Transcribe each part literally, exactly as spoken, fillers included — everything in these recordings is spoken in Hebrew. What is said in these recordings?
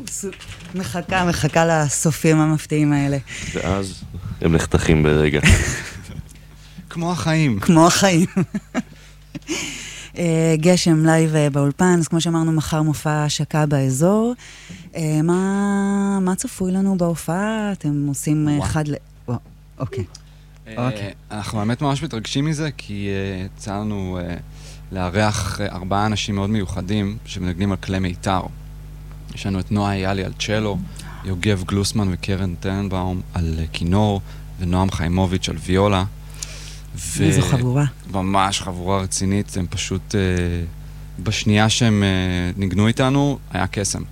מחכה, מחכה לסופים המפתיעים האלה. ואז הם נחתכים ברגע. כמו החיים. כמו החיים. גשם לייב באולפן, אז כמו שאמרנו, מחר מופע השקה באזור. מה, מה צפוי לנו בהופעה? אתם עושים אחד ל... אוקיי. אנחנו באמת ממש מתרגשים מזה, כי יצא לנו לארח ארבעה אנשים מאוד מיוחדים שמנגנים על כלי מיתר. יש לנו את נועה איילי על צ'לו, יוגב גלוסמן וקרן טננבאום על כינור, ונועם חיימוביץ' על ויולה. איזו חבורה. ממש חבורה רצינית, הם פשוט, אה, בשנייה שהם אה, ניגנו איתנו, היה קסם.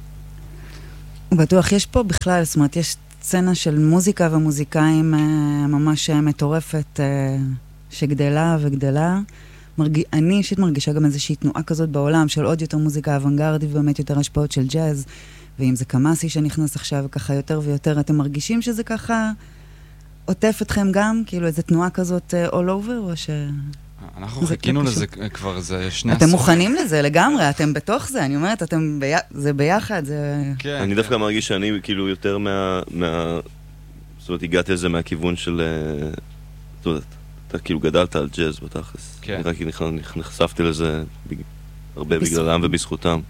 בטוח, יש פה בכלל, זאת אומרת, יש סצנה של מוזיקה ומוזיקאים אה, ממש מטורפת, אה, שגדלה וגדלה. מרג... אני אישית מרגישה גם איזושהי תנועה כזאת בעולם, של עוד יותר מוזיקה אוונגרדית, ובאמת יותר השפעות של ג'אז, ואם זה קמאסי שנכנס עכשיו ככה יותר ויותר, אתם מרגישים שזה ככה... עוטף אתכם גם, כאילו איזו תנועה כזאת all over, או ש... אנחנו חיכינו לזה כבר, זה שני אתם מוכנים לזה לגמרי, אתם בתוך זה, אני אומרת, אתם זה ביחד, זה... אני דווקא מרגיש שאני כאילו יותר מה... זאת אומרת, הגעתי לזה מהכיוון של... אתה יודע, אתה כאילו גדלת על ג'אז בתכלס. אני רק נחשפתי לזה הרבה בגללם ובזכותם.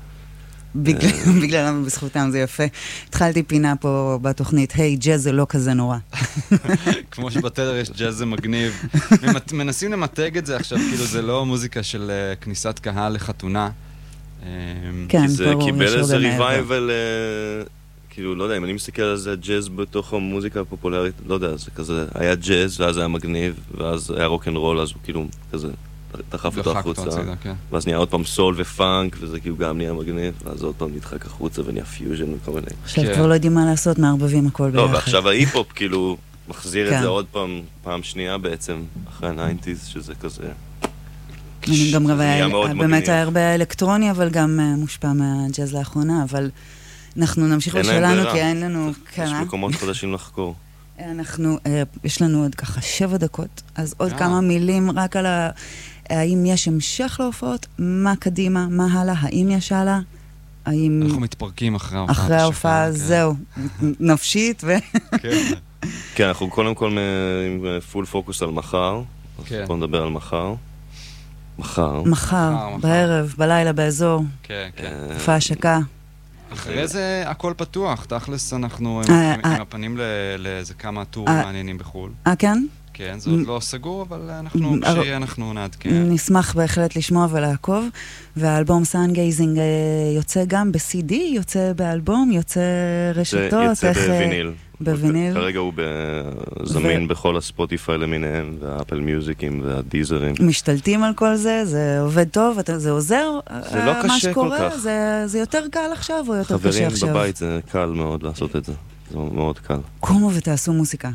בגללם ובזכותם, זה יפה. התחלתי פינה פה בתוכנית, היי, ג'אז זה לא כזה נורא. כמו שבטלר יש ג'אז זה מגניב. מנסים למתג את זה עכשיו, כאילו זה לא מוזיקה של כניסת קהל לחתונה. כן, כי זה קיבל איזה ריווייבל, כאילו, לא יודע, אם אני מסתכל על זה, ג'אז בתוך המוזיקה הפופולרית, לא יודע, זה כזה, היה ג'אז, ואז היה מגניב, ואז היה רוק'נ'רול, אז הוא כאילו כזה... דחף אותו החוצה, ואז נהיה עוד פעם סול ופאנק, וזה כאילו גם נהיה מגניב, ואז עוד פעם נדחק החוצה ונהיה פיוז'ן וכל מיני. עכשיו כבר לא יודעים מה לעשות, מערבבים הכל ביחד. לא, ועכשיו ההיפ-הופ כאילו מחזיר את זה עוד פעם, פעם שנייה בעצם, אחרי ה-תשעים, שזה כזה... אני גם באמת היה הרבה אלקטרוני, אבל גם מושפע מהג'אז לאחרונה, אבל אנחנו נמשיך בשלנו, כי אין לנו... יש מקומות חדשים לחקור. אנחנו, יש לנו עוד ככה שבע דקות, אז עוד כמה מילים רק על ה... האם יש המשך להופעות? מה קדימה? מה הלאה? האם יש הלאה? האם... אנחנו מתפרקים אחרי ההופעה. אחרי ההופעה, זהו. נפשית ו... כן, אנחנו קודם כל עם פול פוקוס על מחר. אז בואו נדבר על מחר. מחר. מחר, בערב, בלילה, באזור. כן, כן. הופעה השקה. אחרי זה הכל פתוח. תכלס אנחנו עם הפנים לאיזה כמה טורים מעניינים בחול. אה, כן? כן, זה עוד לא סגור, אבל אנחנו, כשיהיה אנחנו נעדכן. נשמח בהחלט לשמוע ולעקוב, והאלבום סאנגייזינג יוצא גם ב-סי די, יוצא באלבום, יוצא רשתות. יוצא בוויניל. בוויניל. כרגע הוא זמין בכל הספוטיפיי למיניהם, והאפל מיוזיקים והדיזרים. משתלטים על כל זה, זה עובד טוב, זה עוזר. זה לא קשה כל כך. זה יותר קל עכשיו או יותר קשה עכשיו? חברים בבית זה קל מאוד לעשות את זה. זה מאוד קל. קומו ותעשו מוזיקה.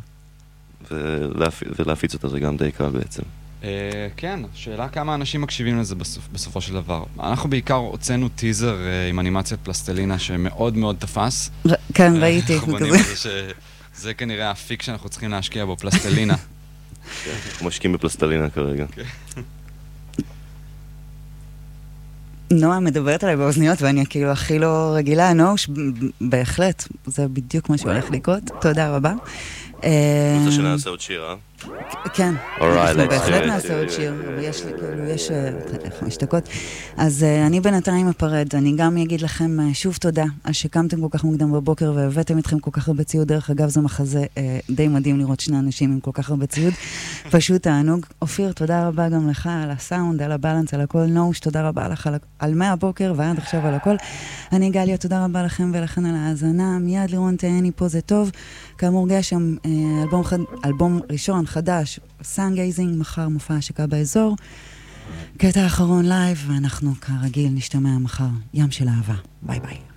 ולהפיץ אותה זה גם די קל בעצם. כן, שאלה כמה אנשים מקשיבים לזה בסופו של דבר. אנחנו בעיקר הוצאנו טיזר עם אנימציית פלסטלינה שמאוד מאוד תפס. כן, ראיתי. אנחנו בונים את זה שזה כנראה האפיק שאנחנו צריכים להשקיע בו, פלסטלינה. אנחנו משקיעים בפלסטלינה כרגע. נועה מדברת עליי באוזניות ואני כאילו הכי לא רגילה, נועה, בהחלט, זה בדיוק מה שהולך לקרות. תודה רבה. רוצה שנעשה עוד שיר, אה? כן, אנחנו בהחלט נעשה עוד שיר, יש לי כאילו, יש חמש דקות. אז אני בינתיים אפרד, אני גם אגיד לכם שוב תודה על שקמתם כל כך מוקדם בבוקר והבאתם איתכם כל כך הרבה ציוד. דרך אגב, זה מחזה די מדהים לראות שני אנשים עם כל כך הרבה ציוד. פשוט תענוג. אופיר, תודה רבה גם לך על הסאונד, על הבלנס, על הכל. נוש, תודה רבה לך על מהבוקר ועד עכשיו על הכל. אני גליה, תודה רבה לכם ולכן על ההאזנה. מיד לירון תהני פה זה טוב. כאמור גשם, אלבום, אלבום ראשון חדש, סאנגייזינג, מחר מופע השקה באזור. קטע האחרון לייב, ואנחנו כרגיל נשתמע מחר. ים של אהבה. ביי ביי.